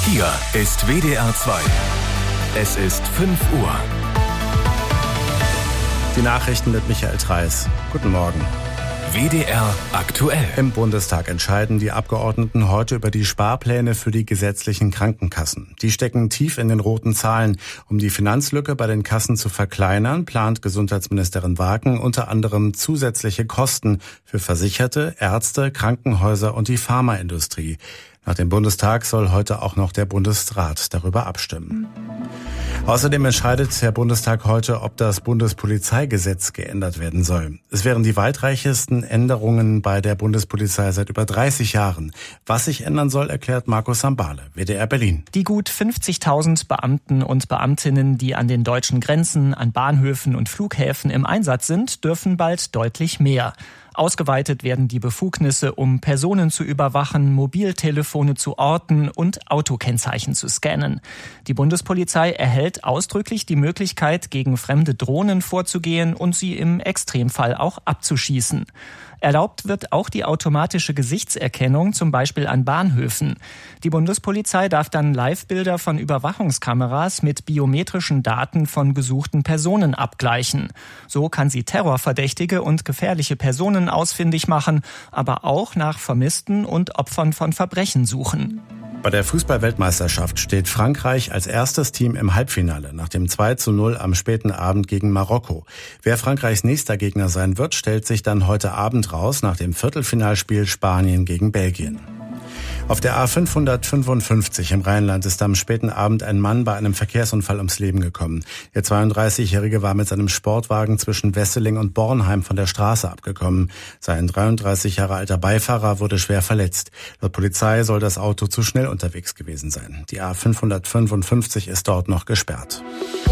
Hier ist WDR 2. Es ist 5 Uhr. Die Nachrichten mit Michael Treis. Guten Morgen. WDR aktuell. Im Bundestag entscheiden die Abgeordneten heute über die Sparpläne für die gesetzlichen Krankenkassen. Die stecken tief in den roten Zahlen. Um die Finanzlücke bei den Kassen zu verkleinern, plant Gesundheitsministerin Wagen unter anderem zusätzliche Kosten für Versicherte, Ärzte, Krankenhäuser und die Pharmaindustrie. Nach dem Bundestag soll heute auch noch der Bundesrat darüber abstimmen. Außerdem entscheidet der Bundestag heute, ob das Bundespolizeigesetz geändert werden soll. Es wären die weitreichendsten Änderungen bei der Bundespolizei seit über 30 Jahren. Was sich ändern soll, erklärt Markus Sambale, WDR Berlin. Die gut 50.000 Beamten und Beamtinnen, die an den deutschen Grenzen, an Bahnhöfen und Flughäfen im Einsatz sind, dürfen bald deutlich mehr. Ausgeweitet werden die Befugnisse, um Personen zu überwachen, Mobiltelefone zu orten und Autokennzeichen zu scannen. Die Bundespolizei erhält ausdrücklich die Möglichkeit, gegen fremde Drohnen vorzugehen und sie im Extremfall auch abzuschießen. Erlaubt wird auch die automatische Gesichtserkennung, zum Beispiel an Bahnhöfen. Die Bundespolizei darf dann Live-Bilder von Überwachungskameras mit biometrischen Daten von gesuchten Personen abgleichen. So kann sie Terrorverdächtige und gefährliche Personen ausfindig machen, aber auch nach Vermissten und Opfern von Verbrechen suchen. Bei der Fußball-Weltmeisterschaft steht Frankreich als erstes Team im Halbfinale nach dem 2:0 am späten Abend gegen Marokko. Wer Frankreichs nächster Gegner sein wird, stellt sich dann heute Abend raus nach dem Viertelfinalspiel Spanien gegen Belgien. Auf der A555 im Rheinland ist am späten Abend ein Mann bei einem Verkehrsunfall ums Leben gekommen. Der 32-Jährige war mit seinem Sportwagen zwischen Wesseling und Bornheim von der Straße abgekommen. Sein 33 Jahre alter Beifahrer wurde schwer verletzt. Laut Polizei soll das Auto zu schnell unterwegs gewesen sein. Die A555 ist dort noch gesperrt.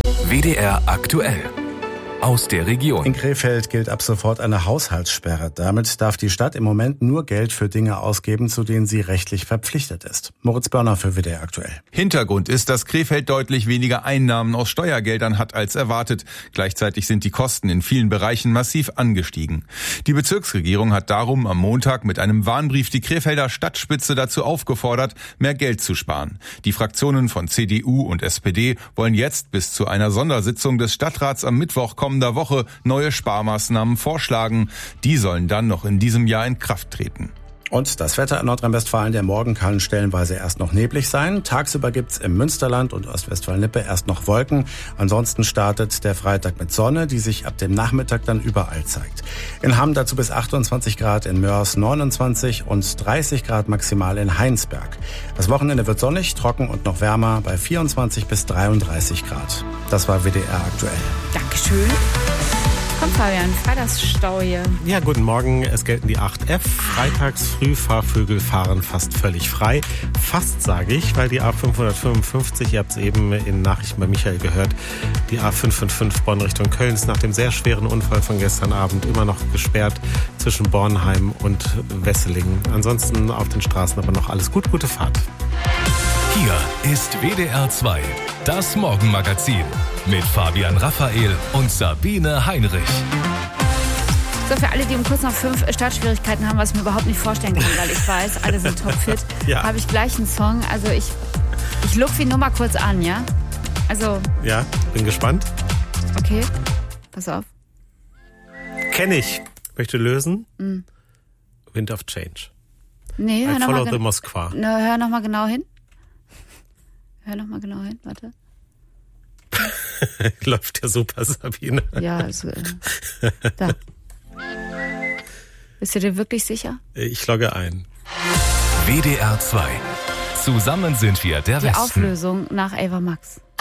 WDR aktuell. Aus der Region. In Krefeld gilt ab sofort eine Haushaltssperre. Damit darf die Stadt im Moment nur Geld für Dinge ausgeben, zu denen sie rechtlich verpflichtet ist. Moritz Börner für WDR aktuell. Hintergrund ist, dass Krefeld deutlich weniger Einnahmen aus Steuergeldern hat als erwartet. Gleichzeitig sind die Kosten in vielen Bereichen massiv angestiegen. Die Bezirksregierung hat darum am Montag mit einem Warnbrief die Krefelder Stadtspitze dazu aufgefordert, mehr Geld zu sparen. Die Fraktionen von CDU und SPD wollen jetzt bis zu einer Sondersitzung des Stadtrats am Mittwoch kommender Woche neue Sparmaßnahmen vorschlagen. Die sollen dann noch in diesem Jahr in Kraft treten. Und das Wetter in Nordrhein-Westfalen, der Morgen kann stellenweise erst noch neblig sein. Tagsüber gibt's im Münsterland und Ostwestfalen-Lippe erst noch Wolken. Ansonsten startet der Freitag mit Sonne, die sich ab dem Nachmittag dann überall zeigt. In Hamm dazu bis 28 Grad, in Mörs 29 und 30 Grad maximal in Heinsberg. Das Wochenende wird sonnig, trocken und noch wärmer bei 24 bis 33 Grad. Das war WDR aktuell. Dankeschön. Komm Fabian, Freitagsstau hier. Ja, guten Morgen. Es gelten die 8F. Freitagsfrühfahrvögel fahren fast völlig frei. Fast, sage ich, weil die A555, ihr habt es eben in Nachrichten bei Michael gehört, die A555 Bonn Richtung Köln ist nach dem sehr schweren Unfall von gestern Abend immer noch gesperrt zwischen Bornheim und Wesseling. Ansonsten auf den Straßen aber noch alles gut. Gute Fahrt. Hier ist WDR 2, das Morgenmagazin mit Fabian Raphael und Sabine Heinrich. So, für alle, die um kurz nach 5 Startschwierigkeiten haben, was ich mir überhaupt nicht vorstellen kann, weil ich weiß, alle sind topfit, Ja. habe ich gleich einen Song. Also ich lupfe ihn nur mal kurz an, ja? Also, Ja, bin gespannt. okay, pass auf. Kenn ich. Möchte lösen. Wind of Change. Nee, I follow the Moskwa. hör noch mal genau hin. Warte. Läuft ja super, Sabine. Ja, also, da. Bist du dir wirklich sicher? Ich logge ein. WDR 2. Zusammen sind wir der Die Westen. Auflösung nach Ava Max.